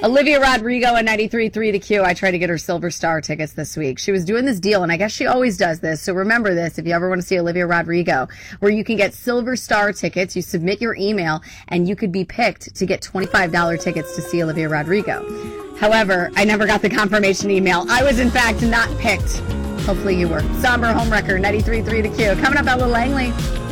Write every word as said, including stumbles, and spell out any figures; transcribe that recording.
Olivia Rodrigo and ninety-three point three The Q. I tried to get her Silver Star tickets this week. She was doing this deal, and I guess she always does this. So remember this if you ever want to see Olivia Rodrigo, where you can get Silver Star tickets. You submit your email, and you could be picked to get twenty-five dollars tickets to see Olivia Rodrigo. However, I never got the confirmation email. I was, in fact, not picked. Hopefully you were. Somber Homewrecker, ninety-three point three The Q. Coming up, Ella Langley.